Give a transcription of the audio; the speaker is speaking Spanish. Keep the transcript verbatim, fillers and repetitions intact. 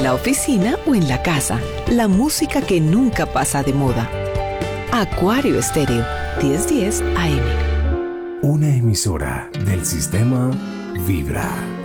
la oficina o en la casa. La música que nunca pasa de moda. Acuario Estéreo, diez diez A M. Una emisora del sistema Vibra.